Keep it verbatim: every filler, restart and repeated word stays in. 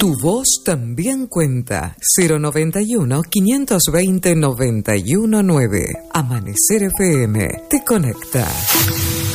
Tu voz también cuenta. cero noventa y uno, quinientos veinte, noventa y uno nueve. Amanecer F M te conecta.